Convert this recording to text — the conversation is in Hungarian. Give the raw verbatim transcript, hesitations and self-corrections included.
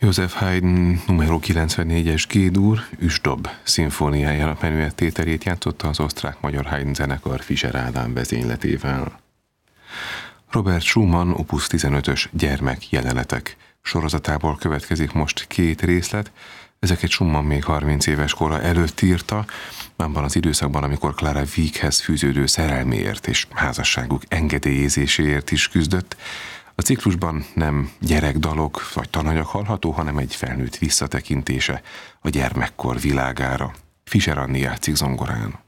Joseph Haydn numero kilencvennégyes G-dur Üsdob szimfóniájának menüettételét játszotta az osztrák-magyar Haydn zenekar Fischer Ádám vezényletével. Robert Schumann opus tizenötös Gyermek jelenetek sorozatából következik most két részlet. Ezeket Schumann még harminc éves kora előtt írta, abban az időszakban, amikor Clara Wieckhez fűződő szerelméért és házasságuk engedélyezéséért is küzdött. A ciklusban nem gyerekdalok vagy tananyag hallható, hanem egy felnőtt visszatekintése a gyermekkor világára. Fischer Anni játszik zongorán.